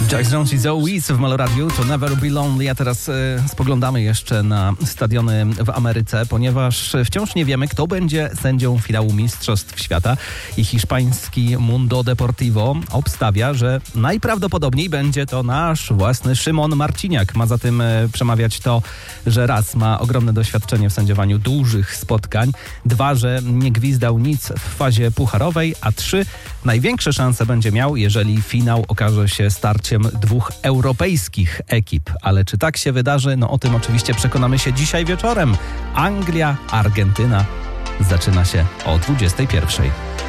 Jack Jones i Zoe Wees w Meloradiu to Never Be Lonely, a teraz spoglądamy jeszcze na stadiony w Ameryce, ponieważ wciąż nie wiemy, kto będzie sędzią finału Mistrzostw Świata i hiszpański Mundo Deportivo obstawia, że najprawdopodobniej będzie to nasz własny Szymon Marciniak. Ma za tym przemawiać to, że raz ma ogromne doświadczenie w sędziowaniu dużych spotkań, dwa, że nie gwizdał nic w fazie pucharowej, a trzy, największe szanse będzie miał, jeżeli finał okaże się starciem dwóch europejskich ekip. Ale czy tak się wydarzy? No o tym oczywiście przekonamy się dzisiaj wieczorem. Anglia, Argentyna zaczyna się o 21:00.